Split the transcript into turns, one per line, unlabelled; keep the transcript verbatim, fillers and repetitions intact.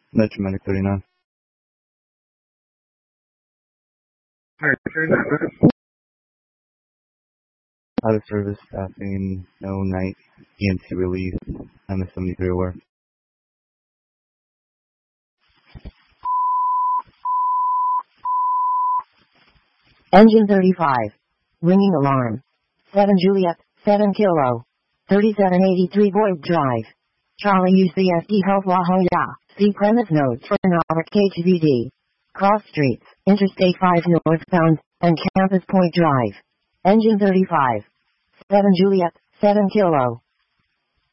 Metro Medic thirty-nine. Out of service, staffing, no night, E M T release, M S seventy-three aware.
Engine thirty-five. Ringing alarm. seven Juliet, seven Kilo. thirty-seven eighty-three Boyd Drive. Charlie U C S D Health La Jolla. See premise notes for Norfolk H V D. Cross streets, Interstate five northbound, and Campus Point Drive. Engine thirty-five. seven Juliet, seven Kilo.